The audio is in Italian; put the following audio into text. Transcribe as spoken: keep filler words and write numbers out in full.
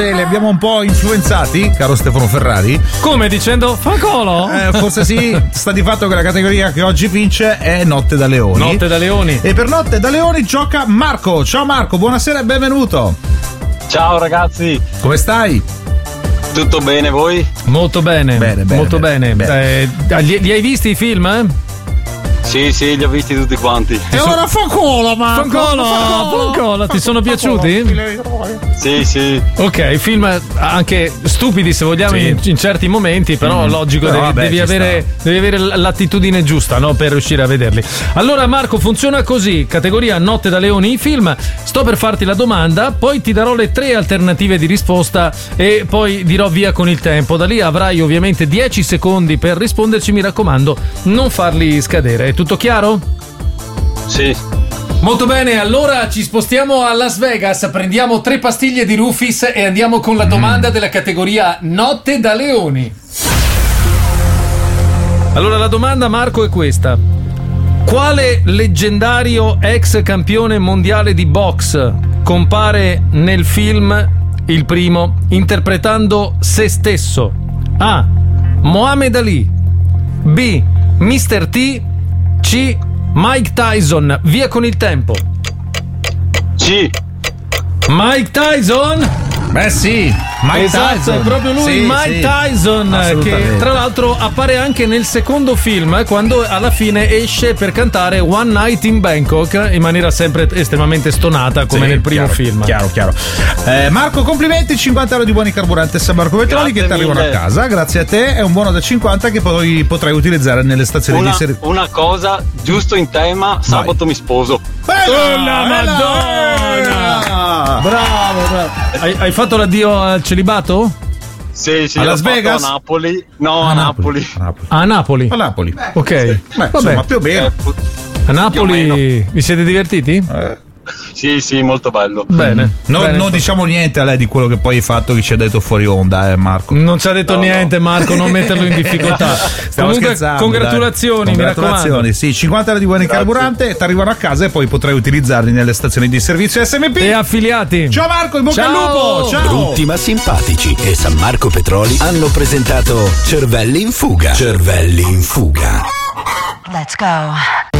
Li abbiamo un po' influenzati, caro Stefano Ferrari. Come, dicendo fancolo? Eh, forse sì, sta di fatto che la categoria che oggi vince è Notte da Leoni. Notte da Leoni. E per Notte da Leoni gioca Marco. Ciao Marco, buonasera e benvenuto. Ciao ragazzi. Come stai? Tutto bene, voi? Molto bene. Bene, bene. Molto bene. bene. Eh, li, li hai visti i film, eh? Sì, sì, li ho visti tutti quanti. E ora fancolo, Marco. Fancolo, fancolo, ti sono piaciuti? Sì, sì. Ok, film anche stupidi se vogliamo Sì. in, in certi momenti, però Mm. logico, Però, devi, vabbè, devi ci avere, devi avere l'attitudine giusta, no, per riuscire a vederli. Allora Marco, funziona così, categoria Notte da Leoni, i film, sto per farti la domanda, poi ti darò le tre alternative di risposta e poi dirò via con il tempo. Da lì avrai ovviamente dieci secondi per risponderci, mi raccomando, non farli scadere. È tutto chiaro? Sì. Molto bene, allora ci spostiamo a Las Vegas, prendiamo tre pastiglie di Rufis e andiamo con la domanda della categoria Notte da Leoni. Allora la domanda, Marco, è questa: quale leggendario ex campione mondiale di box compare nel film il primo interpretando se stesso? A. Muhammad Ali, B. mister T, C. Mike Tyson. Via con il tempo. C. Mike Tyson? Beh sì, Mike Esatto, Tyson. è proprio lui, Sì, Mike sì. Tyson, Assolutamente. che tra l'altro appare anche nel secondo film, eh, quando alla fine esce per cantare One Night in Bangkok in maniera sempre estremamente stonata come Sì, nel primo chiaro, film. Chiaro, chiaro. Eh, Marco, complimenti, cinquanta euro di buoni carburanti a San Marco Petroli Grazie che ti arrivano a mille. casa. Grazie a te, è un buono da cinquanta che poi potrai utilizzare nelle stazioni Una, di servizio. una cosa, giusto in tema, sabato mi sposo. Oh, la Madonna! Bravo, bravo. Hai, hai fatto l'addio al celibato? Sì, sì, A l'ho Las fatto Vegas? a Napoli. No, a, A Napoli. A Napoli. A Napoli. A Napoli. Ok. Beh, Vabbè. insomma, più o meno. Eh, pu- A Napoli più o vi siete divertiti? Eh. sì, sì, molto bello. Bene. No, Bene. non diciamo niente a lei di quello che poi hai fatto, che ci ha detto fuori onda, eh, Marco. Non ci ha detto No, niente, no. Marco, non metterlo in difficoltà. Stiamo Comunque, scherzando, congratulazioni, dai. mi raccomando. Congratulazioni, sì, cinquanta euro di buoni Grazie. carburante, ti arrivano a casa e poi potrai utilizzarli nelle stazioni di servizio S M P. E affiliati. Ciao Marco, in bocca Ciao. al lupo. Ciao. Brutti ma simpatici e San Marco Petroli hanno presentato Cervelli in fuga. Cervelli in fuga. Let's go.